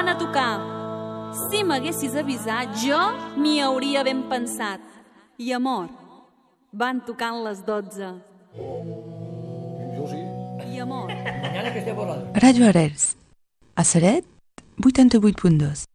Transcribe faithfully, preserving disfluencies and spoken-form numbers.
tornaran a tocar. Si m'haguessis avisat, jo m'hi hauria ben pensat. I amor, van tocant les dotze. Jo sí. I amor. Mañana que esté volando. Radio Arels, a Ceret, vuitanta-vuit punt dos.